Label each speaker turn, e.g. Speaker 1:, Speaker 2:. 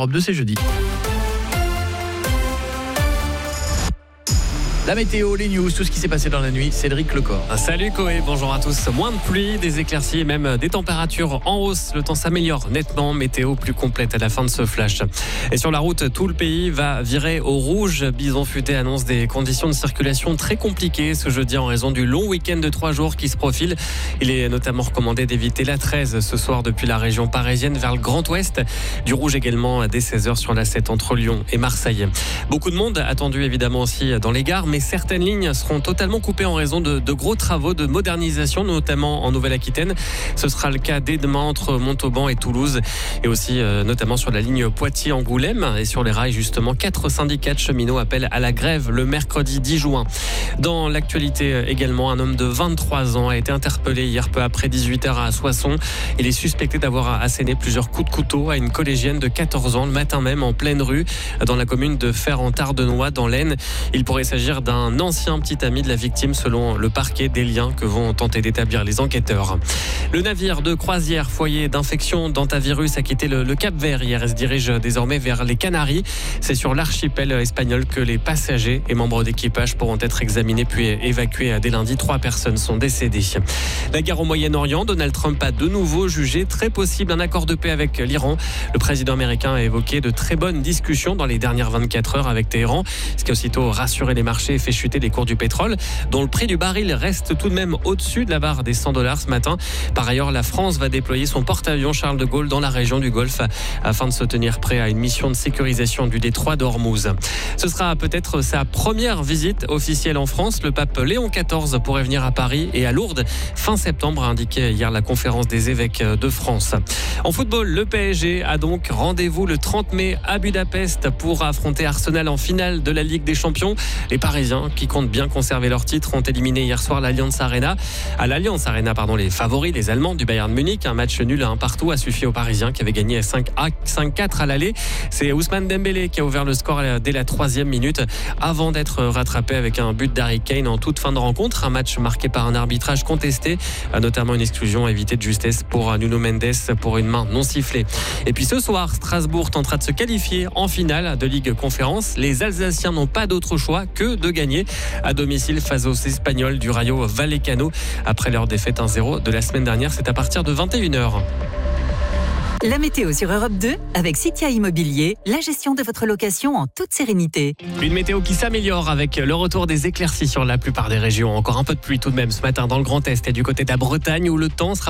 Speaker 1: Europe 2, c'est jeudi. La météo, les news, tout ce qui s'est passé dans la nuit, Cédric Lecor.
Speaker 2: Salut Koé, bonjour à tous. Moins de pluie, des éclaircies et même des températures en hausse. Le temps s'améliore nettement, météo plus complète à la fin de ce flash. Et sur la route, tout le pays va virer au rouge. Bison Futé annonce des conditions de circulation très compliquées ce jeudi en raison du long week-end de 3 jours qui se profile. Il est notamment recommandé d'éviter la 13 ce soir depuis la région parisienne vers le Grand Ouest. Du rouge également dès 16h sur la 7 entre Lyon et Marseille. Beaucoup de monde attendu évidemment aussi dans les gares, mais certaines lignes seront totalement coupées en raison de gros travaux de modernisation, notamment en Nouvelle-Aquitaine. Ce sera le cas dès demain entre Montauban et Toulouse, et aussi notamment sur la ligne Poitiers-Angoulême. Et sur les rails, justement, 4 syndicats de cheminots appellent à la grève le mercredi 10 juin. Dans l'actualité également, un homme de 23 ans a été interpellé hier peu après 18h à Soissons. Il est suspecté d'avoir asséné plusieurs coups de couteau à une collégienne de 14 ans le matin même en pleine rue dans la commune de Fer-en-Tardenois dans l'Aisne. Il pourrait s'agir d'un ancien petit ami de la victime selon le parquet, des liens que vont tenter d'établir les enquêteurs. Le navire de croisière foyer d'infection d'hantavirus a quitté le Cap-Vert hier et se dirige désormais vers les Canaries. C'est sur l'archipel espagnol que les passagers et membres d'équipage pourront être examinés puis évacués dès lundi. 3 personnes sont décédées. La guerre au Moyen-Orient, Donald Trump a de nouveau jugé très possible un accord de paix avec l'Iran. Le président américain a évoqué de très bonnes discussions dans les dernières 24 heures avec Téhéran, ce qui a aussitôt rassuré les marchés et fait chuter les cours du pétrole, dont le prix du baril reste tout de même au-dessus de la barre des $100 ce matin. Par ailleurs, la France va déployer son porte-avions Charles de Gaulle dans la région du Golfe afin de se tenir prêt à une mission de sécurisation du détroit d'Ormuz. Ce sera peut-être sa première visite officielle en France. Le pape Léon XIV pourrait venir à Paris et à Lourdes fin septembre, a indiqué hier la conférence des évêques de France. En football, le PSG a donc rendez-vous le 30 mai à Budapest pour affronter Arsenal en finale de la Ligue des Champions. Les Parisiens, qui comptent bien conserver leur titre, ont éliminé hier soir l'Allianz Arena. À l'Allianz Arena, les favoris, les Allemands du Bayern Munich. Un match nul à 1 partout a suffi aux Parisiens qui avaient gagné 5-4 à l'aller. C'est Ousmane Dembélé qui a ouvert le score dès la 3e minute avant d'être rattrapé avec un but d'Harry Kane en toute fin de rencontre. Un match marqué par un arbitrage contesté, notamment une exclusion évitée de justesse pour Nuno Mendes pour une main non sifflée. Et puis ce soir, Strasbourg tentera de se qualifier en finale de Ligue Conférence. Les Alsaciens n'ont pas d'autre choix que de gagner à domicile face aux Espagnols du Rayo Vallecano. Après leur défaite 1-0 de la semaine dernière, c'est à partir de 21h.
Speaker 3: La météo sur Europe 2 avec Citia Immobilier, la gestion de votre location en toute sérénité.
Speaker 2: Une météo qui s'améliore avec le retour des éclaircies sur la plupart des régions. Encore un peu de pluie tout de même ce matin dans le Grand Est et du côté de la Bretagne où le temps sera